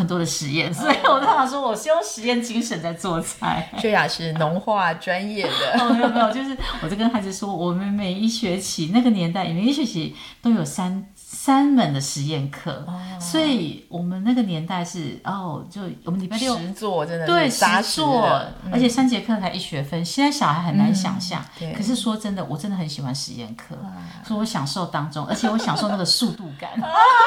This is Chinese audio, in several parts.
很多的实验，所以我通常说我是用实验精神在做菜。 薛雅是农化专业的。 没有，就是我就跟孩子说，我们每一学期那个年代，每一学期都有三门的实验课，所以我们那个年代是就我们礼拜六实作真的对是扎实实作的， 而且3节课才1学分，现在小孩很难想象。 对可是说真的，我真的很喜欢实验课，所以我享受当中，而且我享受那个速度感。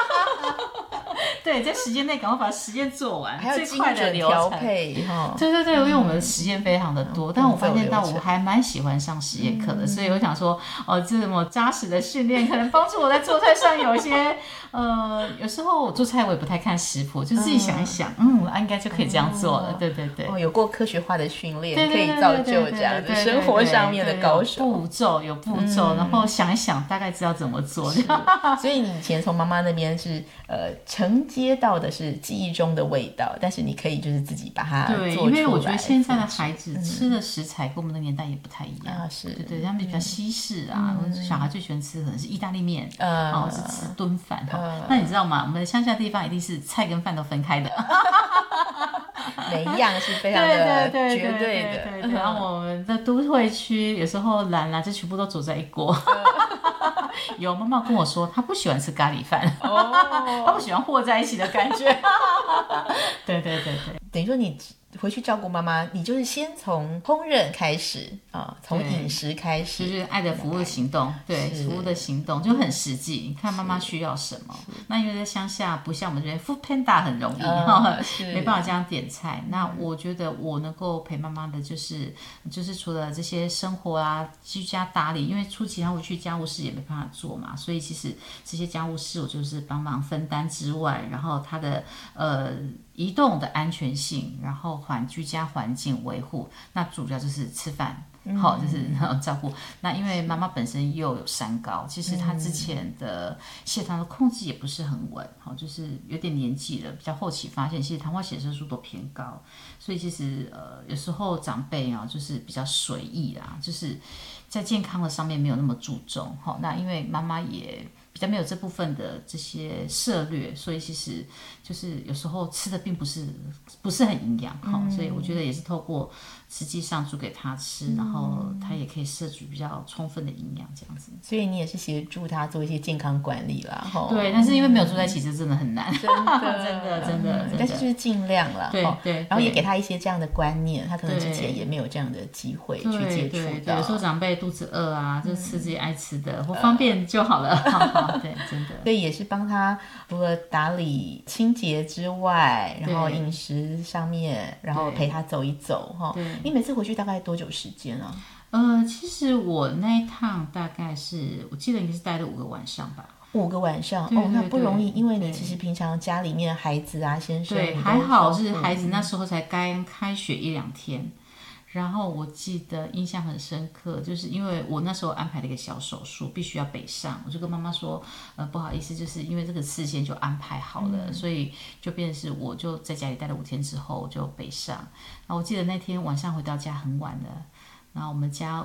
对，在时间内赶快把实验做完， 还有最快的流调程。 配哈。 对，因为我们的实验非常的多，但我发现到我还蛮喜欢上实验课的，所以我想说，这么扎实的训练，可能帮助我在做菜上有一些，有时候我做菜我也不太看食谱，就自己想一想，应该就可以这样做了。对。 有过科学化的训练， 对可以造就这样子生活上面的高手。 有步骤，然后想一想，大概知道怎么做。 所以你以前从妈妈那边是承接到的是记忆中的味道，但是你可以就是自己把它做出来。 对，因为我觉得现在的孩子吃的食材跟我们的年代也不太一样啊，是对，他们比较西式啊，小孩最喜欢吃可能是意大利面，是吃炖饭。那你知道吗？我们乡下地方一定是菜跟饭都分开的。 每一样是非常的绝对的。 对，然后我们的都会区有时候懒就全部都煮在一锅。有妈妈跟我说，她不喜欢吃咖喱饭，她不喜欢和在一起的感觉。对， 等于说你回去照顾妈妈，你就是先从烹饪开始从饮食开始， 就是爱的服务行动。对，服务的行动就很实际，你看妈妈需要什么。那因为在乡下不像我们这边 Food Panda 很容易，没办法这样点菜。那我觉得我能够陪妈妈的就是除了这些生活啊、居家打理，因为初期她回去家务事也没办法做嘛，所以其实这些家务事我就是帮忙分担之外，然后她的移动的安全性，然后居家环境维护，那主要就是吃饭。就是照顾。那因为妈妈本身又有三高，其实她之前的血糖的控制也不是很稳，就是有点年纪了，比较后期发现，其实糖化血色素都偏高，所以其实有时候长辈就是比较随意啦，就是在健康的上面没有那么注重。那因为妈妈也比较没有这部分的这些涉略，所以其实就是有时候吃的并不是很营养。所以我觉得也是透过实际上煮给他吃，然后他也可以摄取比较充分的营养这样子。 所以你也是协助他做一些健康管理啦。 对，但是因为没有住在一起，这真的很难，真的。 但是就是尽量啦。 对， 然后也给他一些这样的观念，他可能之前也没有这样的机会去接触到。 对，有时候长辈肚子饿啊，就吃自己爱吃的，或方便就好了。对，真的。 所以也是帮他除了打理清洁之外，然后饮食上面，然后陪他走一走。你每次回去大概多久时间啊？ 其实我那一趟大概我记得应该是待了5个晚上吧。 5个晚上那不容易，因为你其实平常家里面孩子啊、先生， 对，还好是孩子那时候才刚开学1-2天。然后我记得印象很深刻，就是因为我那时候安排了一个小手术，必须要北上，我就跟妈妈说，不好意思，就是因为这个事先就安排好了，所以就变成是我就在家里待了5天之后，我就北上。然后我记得那天晚上回到家很晚了，然后我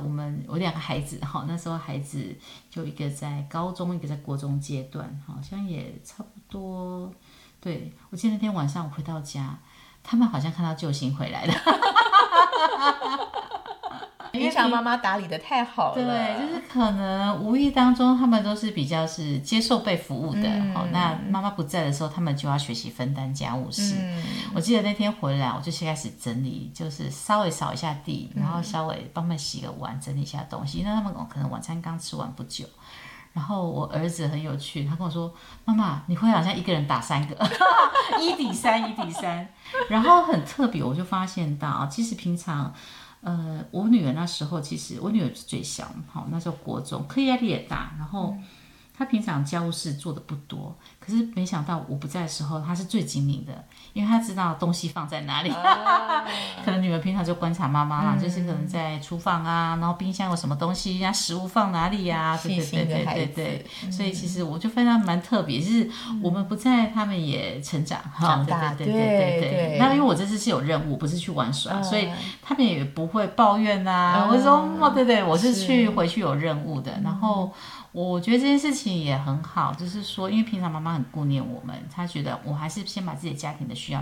2个孩子，那时候孩子就一个在高中，一个在国中阶段，好像也差不多。对，我记得那天晚上我回到家，他们好像看到救星回来了。 平常妈妈打理的太好了， 对，就是可能无意当中他们都是比较是接受被服务的。那妈妈不在的时候，他们就要学习分担家务事。我记得那天回来，我就先开始整理，就是稍微扫一下地，然后稍微帮他们洗个碗，整理一下东西，因为他们可能晚餐刚吃完不久。然后我儿子很有趣，他跟我说：“妈妈，你会好像一个人打3个，1比3。”然后很特别，我就发现到，其实平常，我女儿那时候，其实我女儿是最小，那时候国中，课业压力也大，然后她平常家务事做的不多，可是没想到我不在的时候，她是最精明的，因为她知道东西放在哪里。可能女儿平常就观察妈妈啦，就是可能在厨房啊，然后冰箱有什么东西呀，食物放哪里呀，对。所以其实我就发现蛮特别，就是我们不在，他们也成长， 长大，对。 那因为我这次是有任务，不是去玩耍，所以他们也不会抱怨啊。我说对，我是回去有任务的，然后。我觉得这件事情也很好，就是说，因为平常妈妈很顾念我们，她觉得我还是先把自己家庭的需要